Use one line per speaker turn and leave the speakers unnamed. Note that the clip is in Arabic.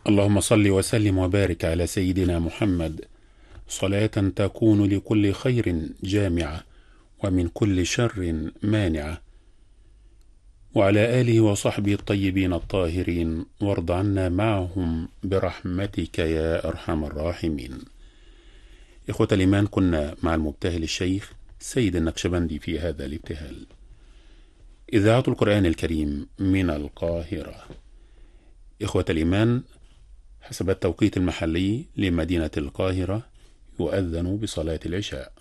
اللهم صل وسلم وبارك على سيدنا محمد، صلاة تكون لكل خير جامعة ومن كل شر مانعة، وعلى آله وصحبه الطيبين الطاهرين، وارض عنا معهم برحمتك يا أرحم الراحمين. إخوة الإيمان، كنا مع المبتهل الشيخ سيد النقشبندي في هذا الابتهال. إذاعة القرآن الكريم من القاهرة. إخوة الإيمان، حسب التوقيت المحلي لمدينة القاهرة يؤذن بصلاة العشاء.